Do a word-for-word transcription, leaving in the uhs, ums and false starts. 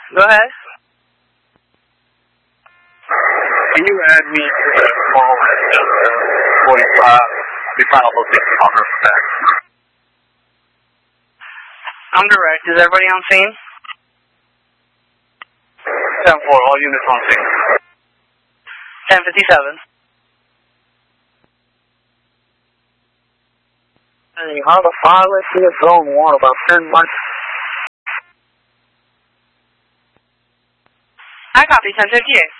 Go ahead. Can you add me to the call at uh, forty-five? We found all those people on her back. I'm direct. Is everybody on scene? ten four, all units on scene. ten fifty-seven. Hey, how the fire let's see a zone one about ten months. I copy ten fifty-eight.